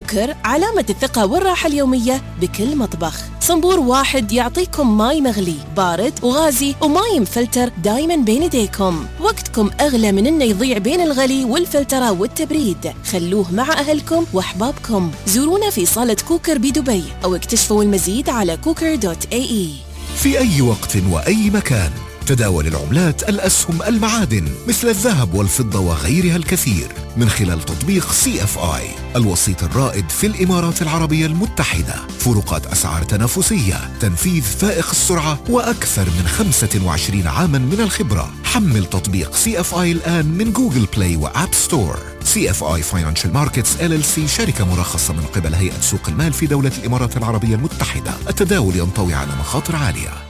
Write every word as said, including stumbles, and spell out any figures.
كوكر علامة الثقة والراحة اليومية بكل مطبخ. صنبور واحد يعطيكم ماي مغلي بارد وغازي وماي مفلتر دايما بين يديكم. وقتكم أغلى من إنه يضيع بين الغلي والفلترة والتبريد، خلوه مع أهلكم وأحبابكم. زورونا في صالة كوكر بدبي أو اكتشفوا المزيد على كوكر دوت اي اي. في أي وقت وأي مكان تداول العملات، الأسهم، المعادن مثل الذهب والفضة وغيرها الكثير من خلال تطبيق سي اف آي، الوسيط الرائد في الإمارات العربية المتحدة. فروقات أسعار تنافسية، تنفيذ فائق السرعة، وأكثر من خمسة وعشرين عاما من الخبرة. حمل تطبيق سي اف آي الآن من جوجل بلاي وآب ستور. سي اف آي Financial Markets إل إل سي شركة مرخصة من قبل هيئة سوق المال في دولة الإمارات العربية المتحدة. التداول ينطوي على مخاطر عالية.